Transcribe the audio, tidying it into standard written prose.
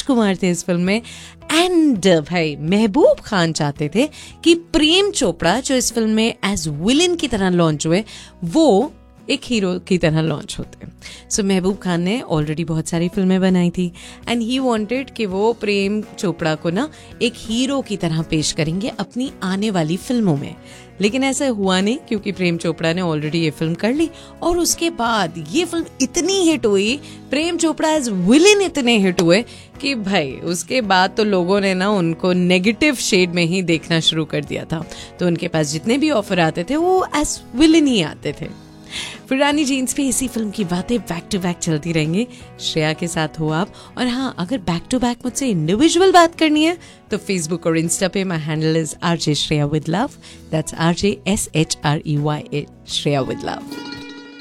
राजकुमार थे इस फिल्म में। एंड भाई महबूब खान चाहते थे कि प्रेम चोपड़ा जो इस फिल्म में एज विलन की तरह लॉन्च हुए वो एक हीरो की तरह लॉन्च होते। सो महबूब खान ने ऑलरेडी बहुत सारी फिल्में बनाई थी एंड ही वांटेड कि वो प्रेम चोपड़ा को ना एक हीरो की तरह पेश करेंगे अपनी आने वाली फिल्मों में। लेकिन ऐसा हुआ नहीं क्योंकि प्रेम चोपड़ा ने ऑलरेडी ये फिल्म कर ली और उसके बाद ये फिल्म इतनी हिट हुई, प्रेम चोपड़ा एज विलन इतने हिट हुए कि भाई उसके बाद तो लोगों ने ना उनको नेगेटिव शेड में ही देखना शुरू कर दिया था। तो उनके पास जितने भी ऑफर आते थे वो एज विलन ही आते थे। फिर रानी जीन्स पे इसी फिल्म की बातें बैक टू बैक चलती रहेंगी। श्रेया के साथ हो आप। और हाँ, अगर बैक टू बैक मुझसे इंडिविजुअल बात करनी है तो फेसबुक और इंस्टा पे my handle is RJ Shreya with Love. That's RJSHREYA Shreya with Love.